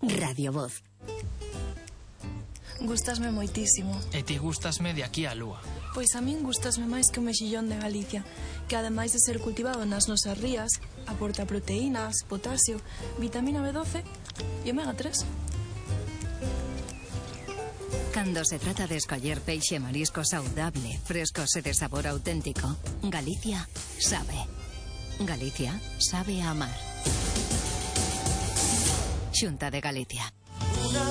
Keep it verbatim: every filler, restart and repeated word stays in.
Radio Voz. Gústasme moitísimo. E ti gústasme de aquí á lúa. Pois a min gústasme máis que o mexillón de Galicia, que ademais de ser cultivado nas nosas rías, aporta proteínas, potasio, vitamina B doce e omega tres. Cando se trata de escoller peixe e marisco saudable, frescos e de sabor auténtico, Galicia sabe. Galicia sabe a amar. Xunta de Galicia.